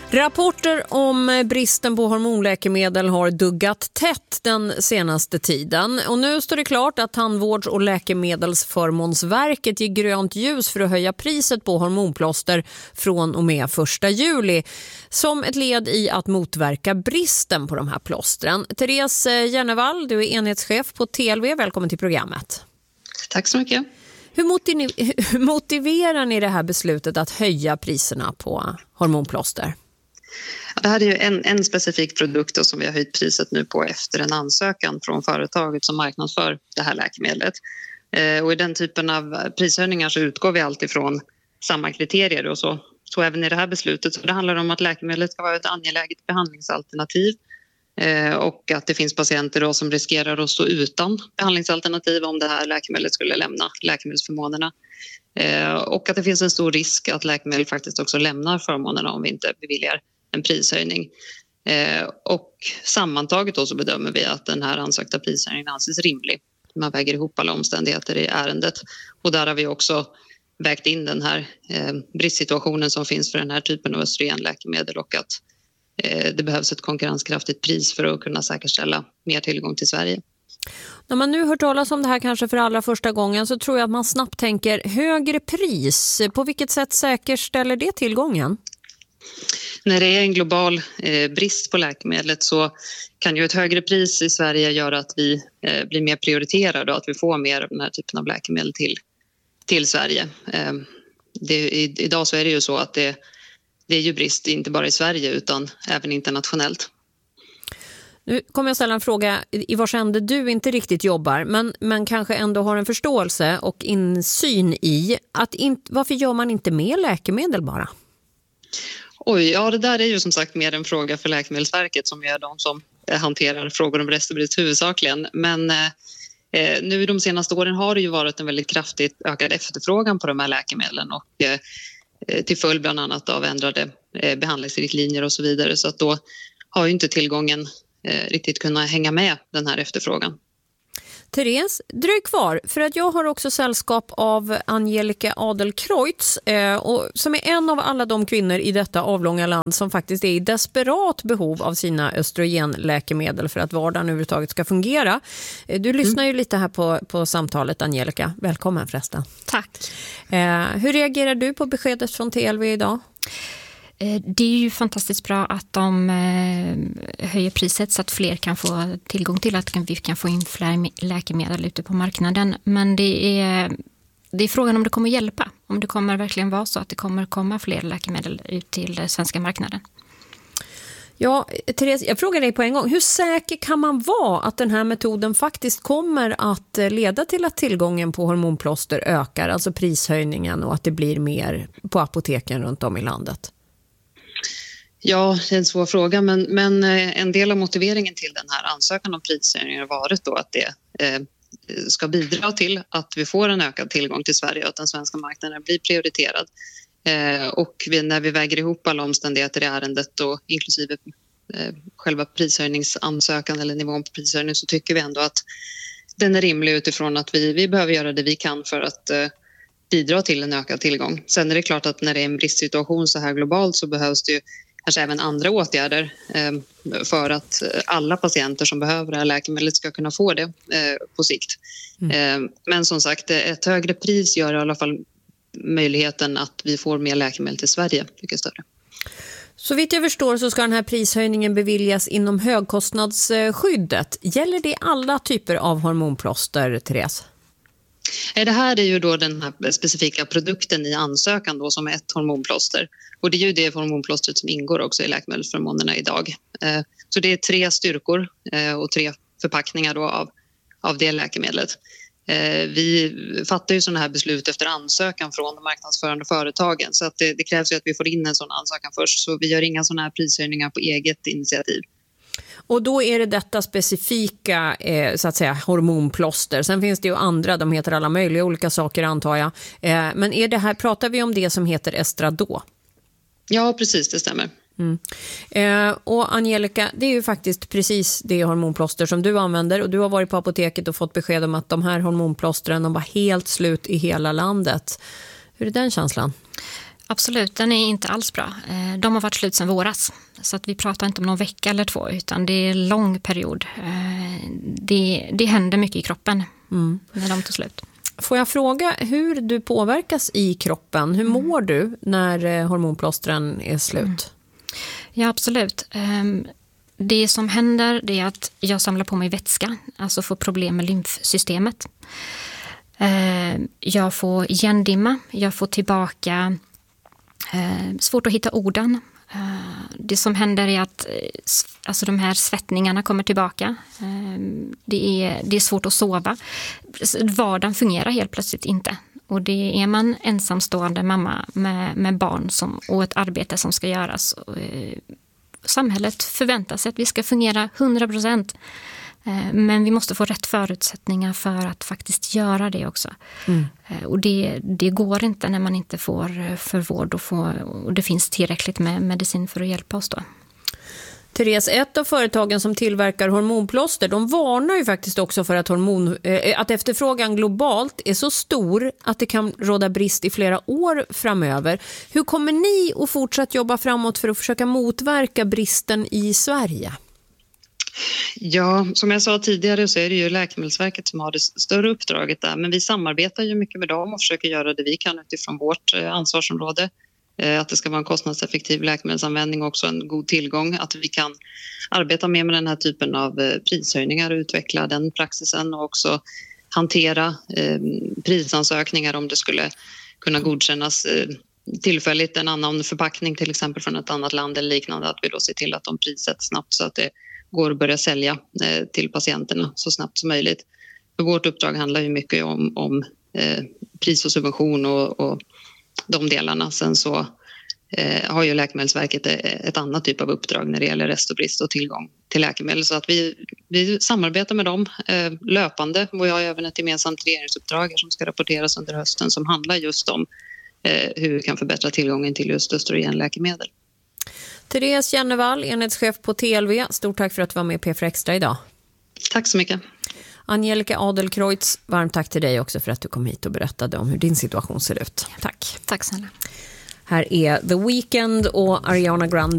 Rapporter om bristen på hormonläkemedel har duggat tätt den senaste tiden. Och nu står det klart att Tandvårds- och läkemedelsförmånsverket ger grönt ljus för att höja priset på hormonplåster från och med 1 juli. Som ett led i att motverka bristen på de här plåstren. Therese Järnevall, du är enhetschef på TLV. Välkommen till programmet. Tack så mycket. Hur motiverar ni det här beslutet att höja priserna på hormonplåster? Det här är ju en specifik produkt som vi har höjt priset nu på efter en ansökan från företaget som marknadsför det här läkemedlet. Och i den typen av prishöjningar så utgår vi alltid från samma kriterier och så även i det här beslutet. Så det handlar om att läkemedlet ska vara ett angeläget behandlingsalternativ och att det finns patienter då som riskerar att stå utan behandlingsalternativ om det här läkemedlet skulle lämna läkemedelsförmånerna. Och att det finns en stor risk att läkemedel faktiskt också lämnar förmånerna om vi inte beviljar en prishöjning. Och sammantaget då så bedömer vi att den här ansökta prishöjningen anses rimlig. Man väger ihop alla omständigheter i ärendet. Och där har vi också vägt in den här bristsituationen som finns för den här typen av östrogenläkemedel och att det behövs ett konkurrenskraftigt pris för att kunna säkerställa mer tillgång till Sverige. När man nu hör talas om det här kanske för allra första gången så tror jag att man snabbt tänker högre pris. På vilket sätt säkerställer det tillgången? När det är en global brist på läkemedlet så kan ju ett högre pris i Sverige göra att vi blir mer prioriterade och att vi får mer av den här typen av läkemedel till Sverige. Idag så är det ju så att det är ju brist inte bara i Sverige utan även internationellt. Nu kommer jag ställa en fråga i vars ände du inte riktigt jobbar men kanske ändå har en förståelse och insyn i att varför gör man inte mer läkemedel bara? Ja, det där är ju som sagt mer en fråga för Läkemedelsverket som är de som hanterar frågor om restbrist huvudsakligen. Men nu de senaste åren har det ju varit en väldigt kraftigt ökad efterfrågan på de här läkemedlen och till följd bland annat av ändrade behandlingsriktlinjer och så vidare. Så att då har ju inte tillgången riktigt kunnat hänga med den här efterfrågan. Therese, dröj kvar för att jag har också sällskap av Angelica Adelkreutz som är en av alla de kvinnor i detta avlånga land som faktiskt är i desperat behov av sina östrogenläkemedel för att vardagen överhuvudtaget ska fungera. Du lyssnar ju lite här på samtalet, Angelica. Välkommen förresten. Tack. Hur reagerar du på beskedet från TLV idag? Det är ju fantastiskt bra att de höjer priset så att fler kan få tillgång till att vi kan få in fler läkemedel ute på marknaden. Men det är frågan om det kommer hjälpa. Om det kommer verkligen vara så att det kommer komma fler läkemedel ut till den svenska marknaden. Ja, Therese, jag frågar dig på en gång. Hur säker kan man vara att den här metoden faktiskt kommer att leda till att tillgången på hormonplåster ökar, alltså prishöjningen och att det blir mer på apoteken runt om i landet? Ja, det är en svår fråga men en del av motiveringen till den här ansökan om prishöjning har varit då att det ska bidra till att vi får en ökad tillgång till Sverige och att den svenska marknaden blir prioriterad. Och när vi väger ihop alla omständigheter i ärendet och inklusive själva prishöjningsansökan eller nivån på prishöjning så tycker vi ändå att den är rimlig utifrån att vi behöver göra det vi kan för att bidra till en ökad tillgång. Sen är det klart att när det är en bristsituation så här globalt så behövs det ju kanske även andra åtgärder för att alla patienter som behöver det här läkemedlet ska kunna få det på sikt. Men som sagt, ett högre pris gör i alla fall möjligheten att vi får mer läkemedel till Sverige mycket större. Så vitt jag förstår så ska den här prishöjningen beviljas inom högkostnadsskyddet. Gäller det alla typer av hormonplåster, Therese? Det här är ju då den här specifika produkten i ansökan då som är ett hormonplåster. Och det är ju det hormonplåstret som ingår också i läkemedelsförmånerna idag. Så det är 3 styrkor och 3 förpackningar då av det läkemedlet. Vi fattar ju sådana här beslut efter ansökan från de marknadsförande företagen. Så att det krävs ju att vi får in en sån ansökan först. Så vi gör inga sådana här prishöjningar på eget initiativ. Och då är det detta specifika så att säga hormonplåster. Sen finns det ju andra, de heter alla möjliga olika saker antar jag. Men är det här, pratar vi om det som heter Estradå? Ja, precis, det stämmer. Och Angelica, det är ju faktiskt precis det hormonplåster som du använder och du har varit på apoteket och fått besked om att de här hormonplåstren de var helt slut i hela landet. Hur är den känslan? Absolut, den är inte alls bra. De har varit slut sedan våras. Så att vi pratar inte om någon vecka eller 2, utan det är en lång period. Det händer mycket i kroppen när de tar slut. Får jag fråga hur du påverkas i kroppen? Hur mår du när hormonplåstren är slut? Ja, absolut. Det som händer är att jag samlar på mig vätska, alltså får problem med lymfsystemet. Jag får gendimma, jag får tillbaka svårt att hitta orden. Det som händer är att alltså de här svettningarna kommer tillbaka. Det är svårt att sova. Vardagen fungerar helt plötsligt inte. Och det är man ensamstående mamma med barn och ett arbete som ska göras. Samhället förväntar sig att vi ska fungera 100%. Men vi måste få rätt förutsättningar för att faktiskt göra det också. Och det går inte när man inte får för vård och det finns tillräckligt med medicin för att hjälpa oss då. Therese, ett av företagen som tillverkar hormonplåster, de varnar ju faktiskt också för att efterfrågan globalt är så stor att det kan råda brist i flera år framöver. Hur kommer ni att fortsätta jobba framåt för att försöka motverka bristen i Sverige? Ja, som jag sa tidigare så är det ju Läkemedelsverket som har det större uppdraget där. Men vi samarbetar ju mycket med dem och försöker göra det vi kan utifrån vårt ansvarsområde. Att det ska vara en kostnadseffektiv läkemedelsanvändning och också en god tillgång. Att vi kan arbeta med den här typen av prishöjningar och utveckla den praxisen och också hantera prisansökningar om det skulle kunna godkännas tillfälligt en annan förpackning till exempel från ett annat land eller liknande. Att vi då ser till att de prissätts snabbt så att det går att börja sälja till patienterna så snabbt som möjligt. För vårt uppdrag handlar ju mycket om pris och subvention och de delarna. Sen så har ju Läkemedelsverket ett annat typ av uppdrag när det gäller restbrist och tillgång till läkemedel. Så att vi samarbetar med dem löpande och vi har även ett gemensamt regeringsuppdrag som ska rapporteras under hösten som handlar just om hur vi kan förbättra tillgången till just östrogenläkemedel. Therese Jennevall, enhetschef på TLV. Stort tack för att du var med i P4 Extra idag. Tack så mycket. Angelica Adelkreutz, varmt tack till dig också för att du kom hit och berättade om hur din situation ser ut. Tack. Tack snälla. Här är The Weeknd och Ariana Grande.